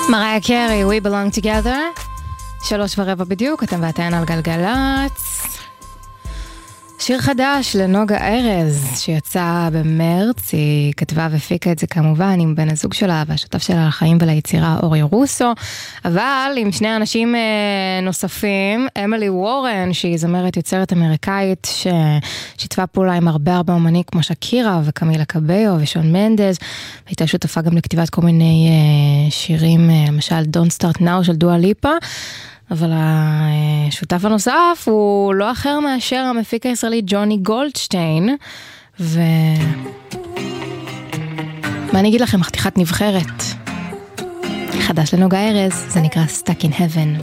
מריה קרי, We Belong Together, 3:15 בדיוק, אתם ואתן על גלגלץ. שיר חדש לנוגה ארז, שיצא במרץ, היא כתבה והפיקה את זה כמובן עם בן הזוג שלה והשותף שלה לחיים וליצירה אורי רוסו, אבל עם שני אנשים נוספים, אמילי וורן, שהיא זמרת יוצרת אמריקאית, ששיתפה פעולה עם הרבה אומנים כמו שקירה וקמילה קביו ושון מנדז, והייתה שותפה גם לכתיבת כל מיני שירים, למשל Don't Start Now של דואה ליפה, אבל השותף הנוסף הוא לא אחר מאשר המפיק הישראלי ג'וני גולדשטיין, מה אני אגיד לכם, חתיכת נבחרת. חדש לנוגה ארז, זה נקרא Stuck in Heaven.